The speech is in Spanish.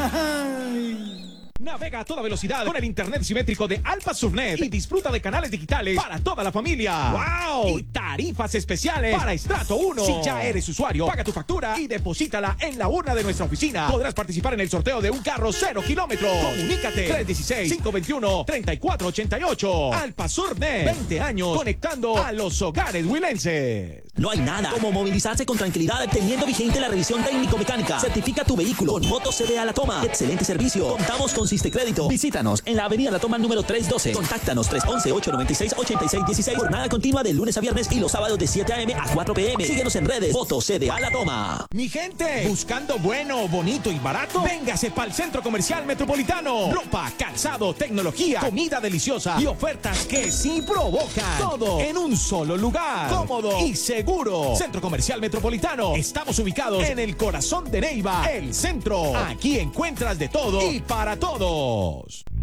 Navega a toda velocidad con el internet simétrico de Alfa Surnet y disfruta de canales digitales para toda la familia. ¡Wow! Y tarifas especiales para Estrato 1. Si ya eres usuario, paga tu factura y deposítala en la urna de nuestra oficina. Podrás participar en el sorteo de un carro 0 kilómetros. Comunícate 316-521-3488. Alfa Surnet, 20 años conectando a los hogares huilenses. No hay nada como movilizarse con tranquilidad teniendo vigente la revisión técnico-mecánica. Certifica tu vehículo con Moto CD a la toma. Excelente servicio. Contamos con Crédito. Visítanos en la avenida La Toma número 312. Contáctanos 311-896-8616. Jornada continua de lunes a viernes y los sábados de 7 a.m. a 4 p.m. Síguenos en redes. Moto CDA La Toma. Mi gente, buscando bueno, bonito y barato, véngase para el Centro Comercial Metropolitano. Ropa, calzado, tecnología, comida deliciosa y ofertas que sí provocan. Todo en un solo lugar. Cómodo y seguro. Centro Comercial Metropolitano. Estamos ubicados en el corazón de Neiva, el centro. Aquí encuentras de todo y para todos.